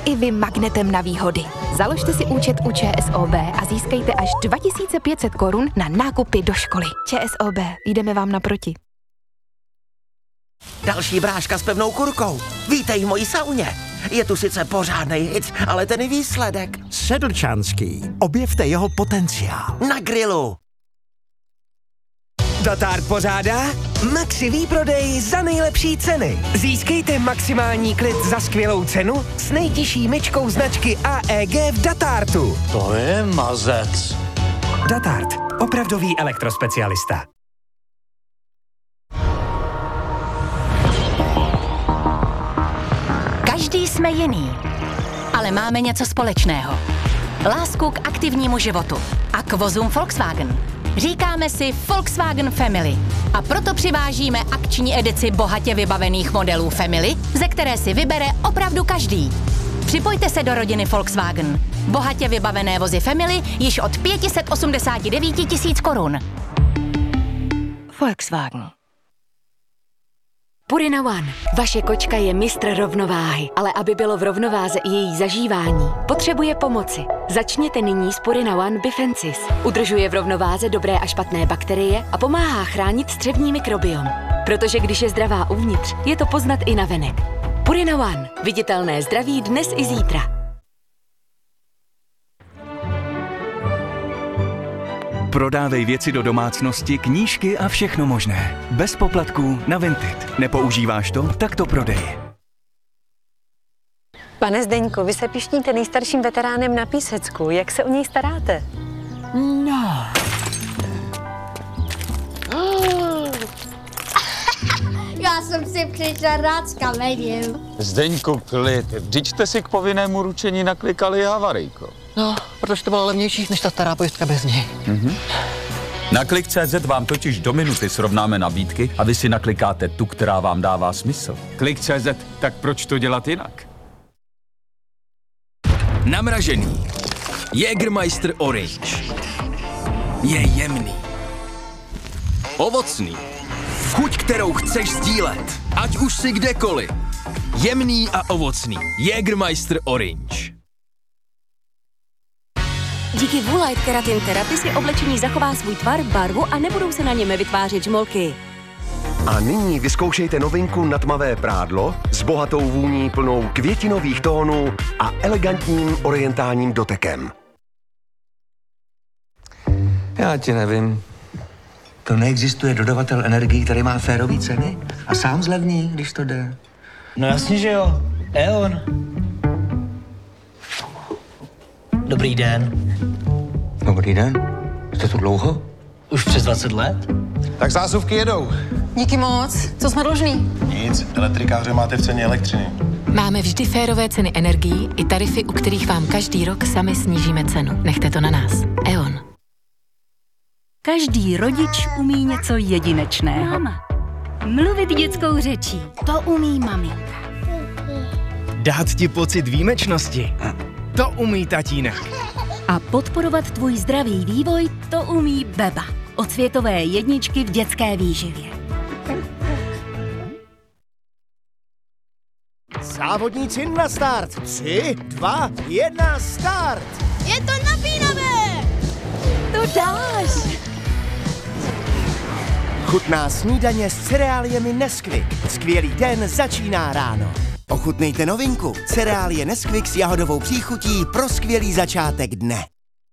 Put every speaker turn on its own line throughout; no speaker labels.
i vy magnetem na výhody. Založte si účet u ČSOB a získejte až 2500 korun na nákupy do školy. ČSOB, jdeme vám naproti.
Další bráška s pevnou kurkou. Vítej v mojí sauně. Je tu sice pořádnej hic, ale ten výsledek.
Sedlčanský. Objevte jeho potenciál.
Na grilu.
Datard pořádá Maxi výprodej za nejlepší ceny. Získejte maximální klid za skvělou cenu s nejtěžší myčkou značky AEG v Datartu.
To je mazec.
Datard, opravdový elektrospecialista.
Každý jsme jiný, ale máme něco společného. Lásku k aktivnímu životu a k vozům Volkswagen. Říkáme si Volkswagen Family a proto přivážíme akční edici bohatě vybavených modelů Family, ze které si vybere opravdu každý. Připojte se do rodiny Volkswagen. Bohatě vybavené vozy Family již od 589 000 korun.
Volkswagen.
Purina One. Vaše kočka je mistr rovnováhy, ale aby bylo v rovnováze i její zažívání, potřebuje pomoci. Začněte nyní s Purina One Bifensis. Udržuje v rovnováze dobré a špatné bakterie a pomáhá chránit střevní mikrobiom. Protože když je zdravá uvnitř, je to poznat i navenek. Purina One. Viditelné zdraví dnes i zítra.
Prodávej věci do domácnosti, knížky a všechno možné. Bez poplatků na Vinted. Nepoužíváš to? Tak to prodej.
Pane Zdeňku, vy se pišníte nejstarším veteránem na Písecku. Jak se o něj staráte?
No. Já jsem si přišel rád s kamením.
Zdeňku, klid. Vždyť jste si k povinnému ručení naklikali havarijko.
No, protože to bylo levnější než ta stará pojistka bez něj.
Na Klik.cz vám totiž do minuty srovnáme nabídky a vy si naklikáte tu, která vám dává smysl.
Klik.cz, tak proč to dělat jinak?
Namražený. Jägermeister Orange. Je jemný. Ovocný. Chuť, kterou chceš sdílet. Ať už si kdekoliv. Jemný a ovocný. Jägermeister Orange.
Díky Woolite Keratin Therapy si oblečení zachová svůj tvar, barvu a nebudou se na něm vytvářet žmolky.
A nyní vyzkoušejte novinku na tmavé prádlo s bohatou vůní plnou květinových tónů a elegantním orientálním dotekem.
Já ti nevím. To neexistuje dodavatel energií, který má férový ceny a sám zlevní, když to jde.
No jasně, že jo. E.ON. Dobrý den.
Dobrý den. Jste tu dlouho?
Už přes 20 let.
Tak zásuvky jedou.
Díky moc. Co jsme dlužní?
Nic, elektrikáře máte v ceně elektřiny.
Máme vždy férové ceny energií i tarify, u kterých vám každý rok sami snížíme cenu. Nechte to na nás. E.ON.
Každý rodič umí něco jedinečného.
Máma. Mluvit dětskou řečí. To umí maminka.
Dát ti pocit výjimečnosti. To umí tatínek.
A podporovat tvůj zdravý vývoj, to umí Beba. Od světové jedničky v dětské výživě.
Závodníci na start. 3, 2, 1, start.
Je to napínavé!
To dáš!
Chutná snídaně s cereáliemi Nesquik. Skvělý den začíná ráno. Ochutnejte novinku. Cereálie Nesquik s jahodovou příchutí pro skvělý začátek dne.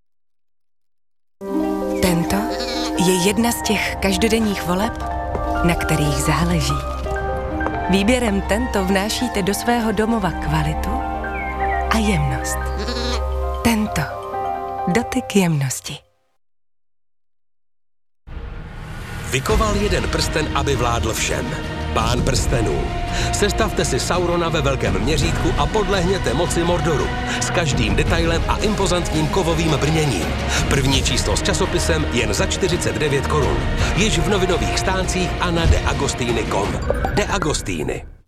Tento je jedna z těch každodenních voleb, na kterých záleží. Výběrem Tento vnášíte do svého domova kvalitu a jemnost. Tento. Dotyk jemnosti.
Vykoval jeden prsten, aby vládl všem. Pán prstenů. Sestavte si Saurona ve velkém měřítku a podlehněte moci Mordoru. S každým detailem a impozantním kovovým brněním. První číslo s časopisem jen za 49 korun. Již v novinových stáncích a na deagostiny.com. De Agostiny.